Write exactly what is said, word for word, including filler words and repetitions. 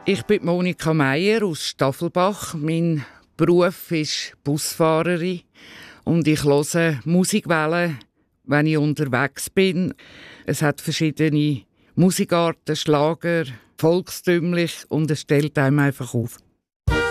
Ich bin Monika Meier aus Staffelbach. Mein Beruf ist Busfahrerin und ich höre Musikwellen, wenn ich unterwegs bin. Es hat verschiedene Musikarten, Schlager, volkstümlich und es stellt einem einfach auf.